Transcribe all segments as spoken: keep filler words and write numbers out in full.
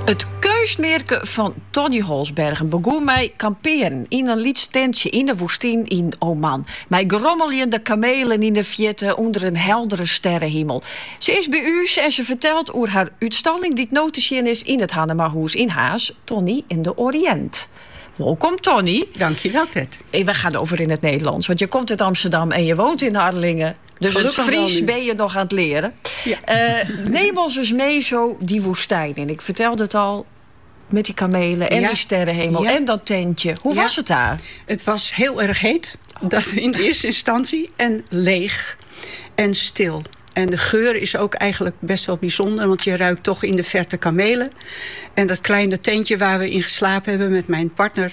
Het keusmerken van Tony Holsbergen begon mij kamperen in een liets tentje in de woestijn in Oman. Mij grommeljende kamelen in de vjetten onder een heldere sterrenhemel. Ze is bij u en ze vertelt over haar uitstalling die het te zien is in het Hannemahoes in Haas, Tony in de Oriënt. Welkom, Tony. Dank je wel, Ted. We gaan over in het Nederlands, want je komt uit Amsterdam en je woont in Harlingen. Dus gelukkig het Fries ben je nog aan het leren. Ja. Uh, neem ons eens mee zo die woestijn in. Ik vertelde het al, met die kamelen en ja. die sterrenhemel ja. en dat tentje. Hoe ja. was het daar? Het was heel erg heet, dat in eerste instantie. En leeg en stil. En de geur is ook eigenlijk best wel bijzonder, want je ruikt toch in de verte kamelen. En dat kleine tentje waar we in geslapen hebben met mijn partner,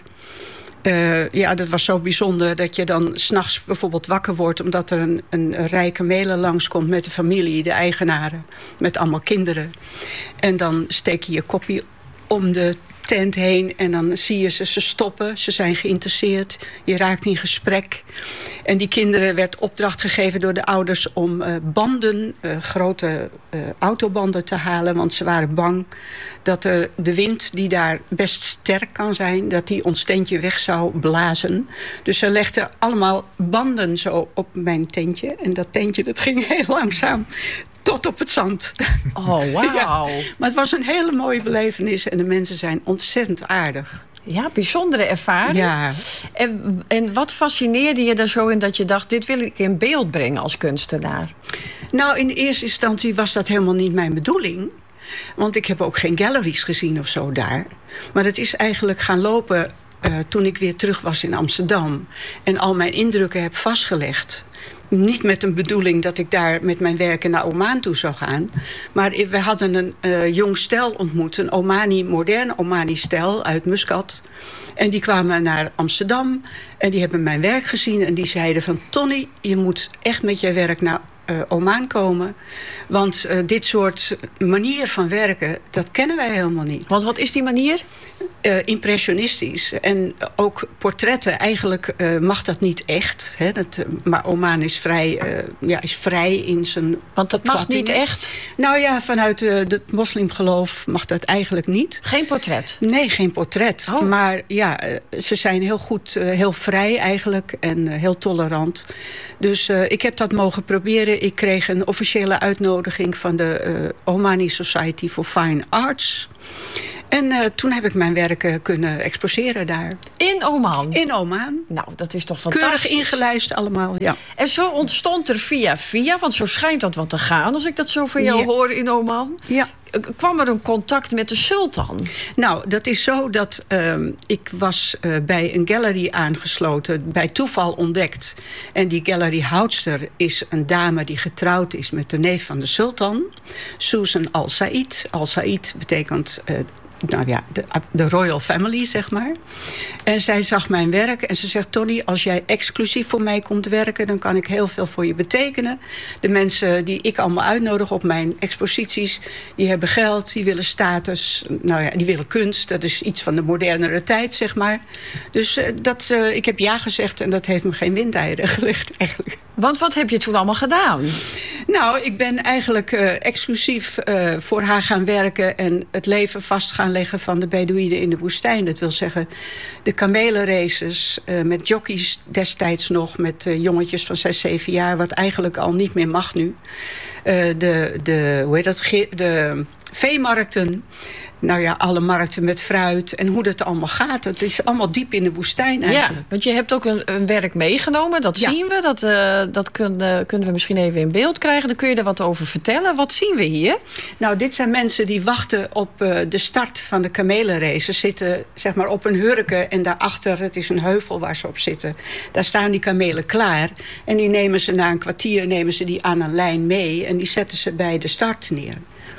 Uh, ja, dat was zo bijzonder dat je dan 's nachts bijvoorbeeld wakker wordt omdat er een, een rij kamelen langskomt met de familie, de eigenaren, met allemaal kinderen. En dan steek je je kopje om de tent heen en dan zie je ze, ze stoppen. Ze zijn geïnteresseerd. Je raakt in gesprek. En die kinderen werd opdracht gegeven door de ouders om uh, banden, uh, grote uh, autobanden te halen. Want ze waren bang dat er de wind, die daar best sterk kan zijn, dat die ons tentje weg zou blazen. Dus ze legden allemaal banden zo op mijn tentje. En dat tentje, dat ging heel langzaam tot op het zand. Oh, wauw. Ja, maar het was een hele mooie belevenis en de mensen zijn ontzettend aardig. Ja, bijzondere ervaring. Ja. En, en wat fascineerde je er zo in dat je dacht, dit wil ik in beeld brengen als kunstenaar? Nou, in eerste instantie was dat helemaal niet mijn bedoeling. Want ik heb ook geen galleries gezien of zo daar. Maar het is eigenlijk gaan lopen uh, toen ik weer terug was in Amsterdam. En al mijn indrukken heb vastgelegd. Niet met een bedoeling dat ik daar met mijn werken naar Oman toe zou gaan. Maar we hadden een uh, jong stel ontmoet. Een Omani, modern Omani-stel uit Muscat. En die kwamen naar Amsterdam. En die hebben mijn werk gezien. En die zeiden van, Tony, je moet echt met je werk naar uh, Oman komen. Want uh, dit soort manier van werken, dat kennen wij helemaal niet. Want wat is die manier? Uh, impressionistisch. En ook portretten, eigenlijk uh, mag dat niet echt. Hè? Dat, uh, maar Oman is vrij, uh, ja, is vrij in zijn Want dat mag niet echt? Nou ja, vanuit uh, het moslimgeloof mag dat eigenlijk niet. Geen portret? Nee, geen portret. Oh. Maar ja, uh, ze zijn heel goed, uh, heel vrij eigenlijk en uh, heel tolerant. Dus uh, ik heb dat mogen proberen. Ik kreeg een officiële uitnodiging van de uh, Omani Society for Fine Arts. En uh, toen heb ik mijn werken kunnen exposeren daar. In Oman? In Oman. Nou, dat is toch fantastisch. Keurig ingelijst allemaal, ja. En zo ontstond er via via, want zo schijnt dat wat te gaan, als ik dat zo van jou ja. hoor in Oman. Ja. Kwam er een contact met de sultan? Nou, dat is zo dat uh, ik was uh, bij een gallery aangesloten, bij toeval ontdekt. En die galleryhoudster is een dame die getrouwd is met de neef van de sultan, Susan Al Said. Al Said betekent Uh, nou ja, de, de royal family, zeg maar. En zij zag mijn werk en ze zegt, Tony, als jij exclusief voor mij komt werken, dan kan ik heel veel voor je betekenen. De mensen die ik allemaal uitnodig op mijn exposities, die hebben geld, die willen status, nou ja, die willen kunst. Dat is iets van de modernere tijd, zeg maar. Dus uh, dat, uh, ik heb ja gezegd en dat heeft me geen windeieren gelegd, eigenlijk. Want wat heb je toen allemaal gedaan? Nou, ik ben eigenlijk uh, exclusief uh, voor haar gaan werken en het leven vast gaan leggen van de Bedouïnen in de woestijn. Dat wil zeggen, de kamelenraces uh, met jockeys destijds nog, met uh, jongetjes van zes, zeven jaar, wat eigenlijk al niet meer mag nu. Uh, de, de, hoe heet dat? De veemarkten. Nou ja, alle markten met fruit en hoe dat allemaal gaat. Het is allemaal diep in de woestijn eigenlijk. Ja, want je hebt ook een, een werk meegenomen. Dat ja. zien we. Dat, uh, dat kun, uh, kunnen we misschien even in beeld krijgen. Dan kun je er wat over vertellen. Wat zien we hier? Nou, dit zijn mensen die wachten op uh, de start van de kamelenrace. Ze zitten zeg maar op een hurken en daarachter, het is een heuvel waar ze op zitten. Daar staan die kamelen klaar. En die nemen ze na een kwartier nemen ze die aan een lijn mee. En die zetten ze bij de start neer.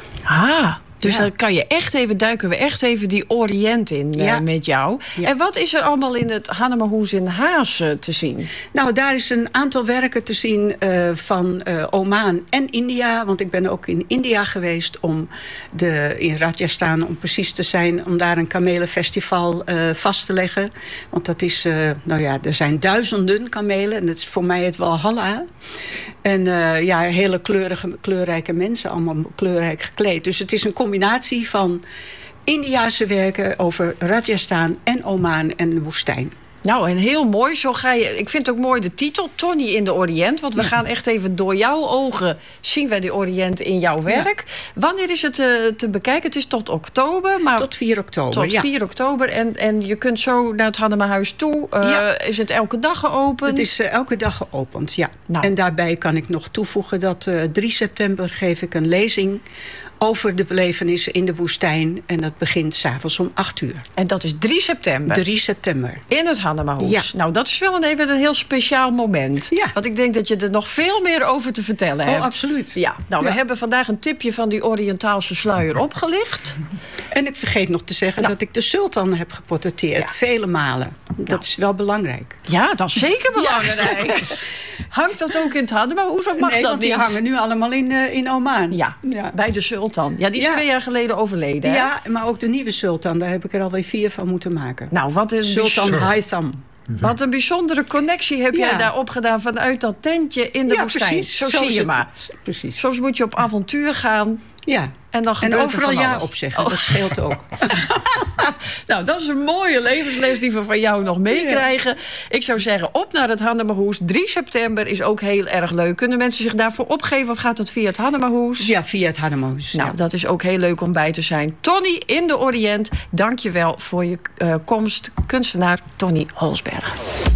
Ah, dus ja. dan kan je echt even, duiken we echt even die Oriënt in uh, ja. met jou. Ja. En wat is er allemaal in het Hannemahoes in Haas uh, te zien? Nou, daar is een aantal werken te zien uh, van uh, Oman en India. Want ik ben ook in India geweest om de, in Rajasthan, om precies te zijn, om daar een kamelenfestival uh, vast te leggen. Want dat is, uh, nou ja, er zijn duizenden kamelen en dat is voor mij het Walhalla. En uh, ja, hele kleurige, kleurrijke mensen, allemaal kleurrijk gekleed. Dus het is een combinatie van Indiase werken over Rajasthan en Oman en de woestijn. Nou, en heel mooi. Zo ga je. Ik vind het ook mooi de titel, Tony in de Oriënt. Want we ja. gaan echt even door jouw ogen zien wij de Oriënt in jouw werk. Ja. Wanneer is het uh, te bekijken? Het is tot oktober. Maar tot vier oktober, Tot ja. vier oktober. En, en je kunt zo naar het Hademahuis toe. Uh, ja. Is het elke dag geopend? Het is uh, elke dag geopend, ja. Nou. En daarbij kan ik nog toevoegen dat uh, drie september geef ik een lezing over de belevenissen in de woestijn. En dat begint 's avonds om acht uur. En dat is drie september? drie september. In het Hademahuis. Ja. Nou, dat is wel een, even een heel speciaal moment. Ja. Want ik denk dat je er nog veel meer over te vertellen hebt. Oh, absoluut. Ja. Nou, ja. we hebben vandaag een tipje van die Oriëntaalse sluier opgelicht. En ik vergeet nog te zeggen nou. dat ik de sultan heb geportretteerd. Ja. Vele malen. Dat nou. is wel belangrijk. Ja, dat is zeker belangrijk. Ja. Hangt dat ook in het Hademahuis of mag nee, dat want niet? Die hangen nu allemaal in, uh, in Oman. Ja, ja, bij de sultan. Ja, die is ja. twee jaar geleden overleden. Hè? Ja, maar ook de nieuwe sultan. Daar heb ik er alweer vier van moeten maken. Nou, wat een Sultan Haitham. Wat een bijzondere connectie heb ja. jij daar opgedaan vanuit dat tentje in de ja, woestijn. Precies. Zo, Zo zie je het. maar. Precies. Soms moet je op avontuur gaan. Ja. En, dan en overal ja op zeggen. Oh. Dat scheelt ook. Nou, dat is een mooie levensles die we van jou nog meekrijgen. Ja. Ik zou zeggen, op naar het Hademahuis. drie september is ook heel erg leuk. Kunnen mensen zich daarvoor opgeven of gaat het via het Hademahuis? Ja, via het Hademahuis. Nou, ja. dat is ook heel leuk om bij te zijn. Tony in de Oriënt, dank je wel voor je uh, komst. Kunstenaar Tony Holsberg.